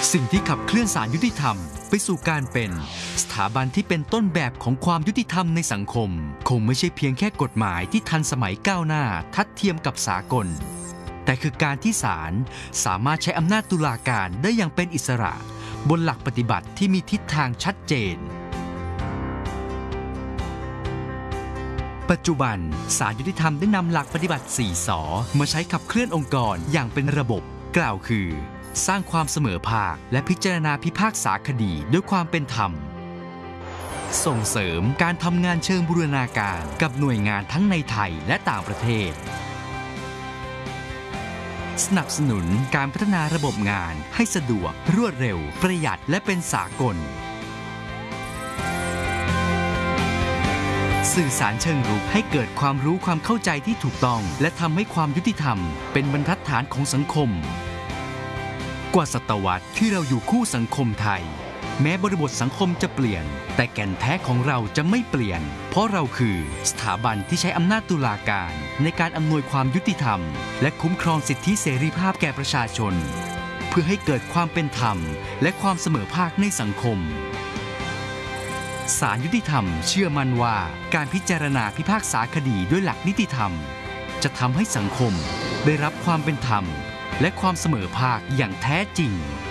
สิ่งที่ขับเคลื่อนศาลยุติธรรมไปสู่การเป็นสถาบันที่เป็นต้นแบบของความยุติธรรมในสังคมคงไม่ใช่เพียงแค่กฎหมายที่ทันสมัยก้าวหน้าทัดเทียมกับสากลแต่คือการที่ศาลสามารถใช้อำนาจตุลาการได้อย่างเป็นอิสระบนหลักปฏิบัติที่มีทิศทางชัดเจนปัจจุบันศาลยุติธรรมได้นำหลักปฏิบัติ 4 สมาใช้ขับเคลื่อนองค์กรอย่างเป็นระบบกล่าวคือสร้างความเสมอภาคและพิจารณาพิพากษาคดีด้วยความเป็นธรรมส่งเสริมการทำงานเชิงบูรณาการกับหน่วยงานทั้งในไทยและต่างประเทศสนับสนุนการพัฒนาระบบงานให้สะดวกรวดเร็วประหยัดและเป็นสากลสื่อสารเชิงรุกให้เกิดความรู้ความเข้าใจที่ถูกต้องและทำให้ความยุติธรรมเป็นบรรทัดฐานของสังคมกว่าศตวรรษที่เราอยู่คู่สังคมไทยแม้บริบทสังคมจะเปลี่ยนแต่แก่นแท้ของเราจะไม่เปลี่ยนเพราะเราคือสถาบันที่ใช้อำนาจตุลาการในการอำนวยความยุติธรรมและคุ้มครองสิทธิเสรีภาพแก่ประชาชนเพื่อให้เกิดความเป็นธรรมและความเสมอภาคในสังคมศาลยุติธรรมเชื่อมั่นว่าการพิจารณาพิพากษาคดีด้วยหลักนิติธรรมจะทำให้สังคมได้รับความเป็นธรรมและความเสมอภาคอย่างแท้จริง